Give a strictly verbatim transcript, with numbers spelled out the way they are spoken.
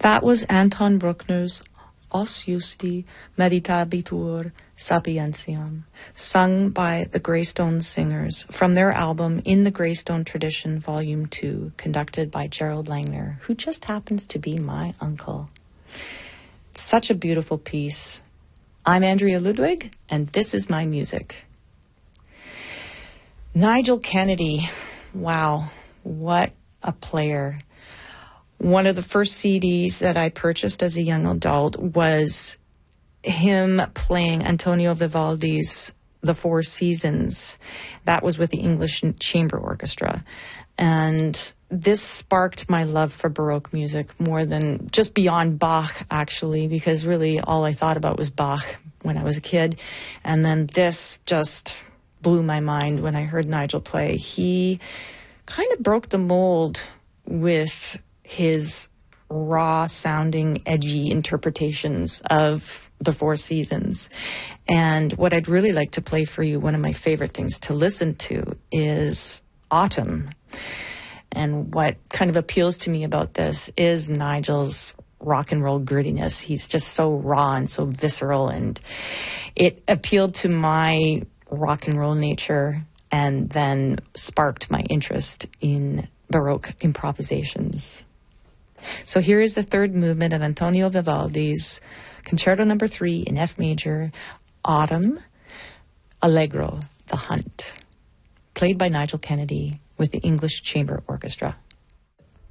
That was Anton Bruckner's Os Justi Meditabitur Sapientiam, sung by the Greystone Singers from their album In the Greystone Tradition, Volume two, conducted by Gerald Langner, who just happens to be my uncle. Such a beautiful piece. I'm Andrea Ludwig, and this is my music. Nigel Kennedy, wow, what a player. One of the first C Ds that I purchased as a young adult was him playing Antonio Vivaldi's The Four Seasons. That was with the English Chamber Orchestra. And this sparked my love for Baroque music more than just beyond Bach, actually, because really all I thought about was Bach when I was a kid. And then this just blew my mind when I heard Nigel play. He kind of broke the mold with his raw-sounding, edgy interpretations of the Four Seasons. And what I'd really like to play for you, one of my favorite things to listen to, is Autumn. And what kind of appeals to me about this is Nigel's rock and roll grittiness. He's just so raw and so visceral, and it appealed to my rock and roll nature and then sparked my interest in Baroque improvisations. So here is the third movement of Antonio Vivaldi's Concerto Number Three in F major, Autumn, Allegro, The Hunt, played by Nigel Kennedy with the English Chamber Orchestra.